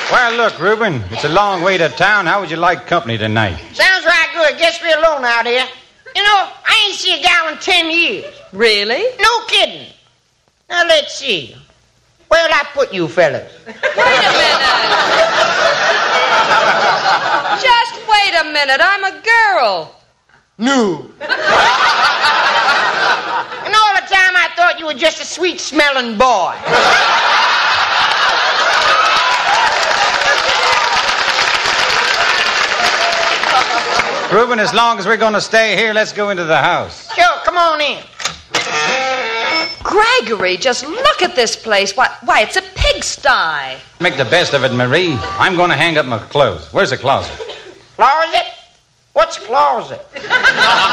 Well, look, Reuben, it's a long way to town. How would you like company tonight? Sounds right good. Gets me alone out here. You know, I ain't seen a gal in 10 years. Really? No kidding. Now, let's see. Where'll I put you fellas? Wait a minute. Just wait a minute. I'm a girl. No. And all the time I thought you were just a sweet-smelling boy. Reuben, as long as we're going to stay here, let's go into the house. Sure, come on in. Gregory, just look at this place. Why, it's a pigsty. Make the best of it, Marie. I'm going to hang up my clothes. Where's the closet? Closet? What's closet?